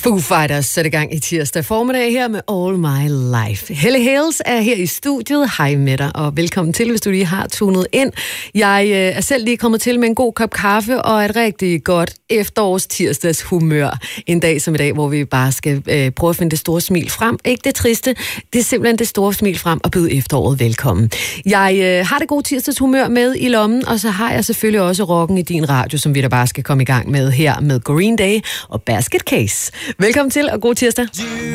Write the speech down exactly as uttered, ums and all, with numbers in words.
Foo Fighters sætter gang i tirsdag formiddag her med All My Life. Helle Hales er her i studiet. Hej med dig, og velkommen til, hvis du lige har tunet ind. Jeg øh, er selv lige kommet til med en god kop kaffe og et rigtig godt efterårs tirsdags humør. En dag som i dag, hvor vi bare skal øh, prøve at finde det store smil frem. Ikke det triste, det er simpelthen det store smil frem og byde efteråret velkommen. Jeg øh, har det gode tirsdags humør med i lommen, og så har jeg selvfølgelig også rocken i din radio, som vi da bare skal komme i gang med her med Green Day og Basket Case. Velkommen til, og god tirsdag.